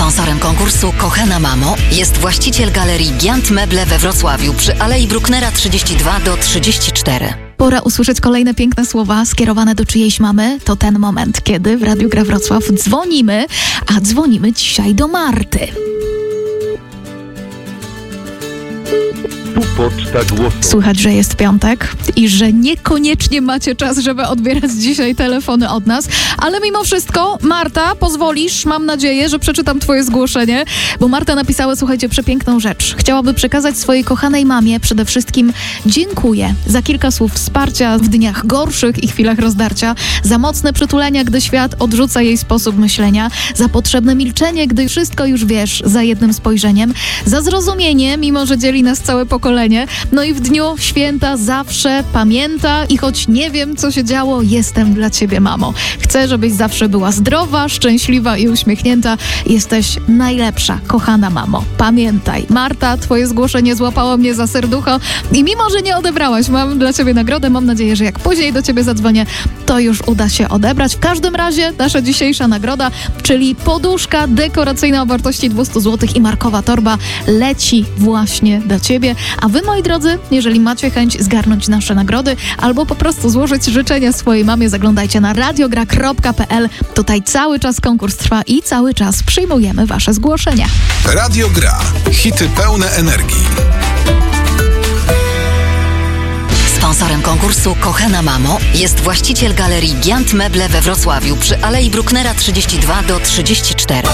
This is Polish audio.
Sponsorem konkursu Kochana Mamo jest właściciel galerii Giant Meble we Wrocławiu przy Alei Brucknera 32-34. Pora usłyszeć kolejne piękne słowa skierowane do czyjejś mamy. To ten moment, kiedy w Radiu Gra Wrocław dzwonimy, a dzwonimy dzisiaj do Marty. Tu poczta głosowa. Słychać, że jest piątek i że niekoniecznie macie czas, żeby odbierać dzisiaj telefony od nas, ale mimo wszystko, Marta, pozwolisz, mam nadzieję, że przeczytam twoje zgłoszenie, bo Marta napisała, słuchajcie, przepiękną rzecz. Chciałaby przekazać swojej kochanej mamie przede wszystkim dziękuję za kilka słów wsparcia w dniach gorszych i chwilach rozdarcia, za mocne przytulenia, gdy świat odrzuca jej sposób myślenia, za potrzebne milczenie, gdy wszystko już wiesz za jednym spojrzeniem, za zrozumienie, mimo że dzieli nas całe pokolenie. No i w dniu święta zawsze pamięta i choć nie wiem, co się działo, jestem dla ciebie, mamo. Chcę, żebyś zawsze była zdrowa, szczęśliwa i uśmiechnięta. Jesteś najlepsza, kochana mamo. Pamiętaj. Marta, twoje zgłoszenie złapało mnie za serducho i mimo, że nie odebrałaś, mam dla ciebie nagrodę. Mam nadzieję, że jak później do ciebie zadzwonię, to już uda się odebrać. W każdym razie nasza dzisiejsza nagroda, czyli poduszka dekoracyjna o wartości 200 zł i markowa torba leci właśnie do ciebie. A wy, moi drodzy, jeżeli macie chęć zgarnąć nasze nagrody albo po prostu złożyć życzenia swojej mamie, zaglądajcie na radiogra.pl. Tutaj cały czas konkurs trwa i cały czas przyjmujemy wasze zgłoszenia. Radio Gra. Hity pełne energii. Sponsorem konkursu Kochana Mamo jest właściciel galerii Giant Meble we Wrocławiu przy Alei Brucknera 32-34.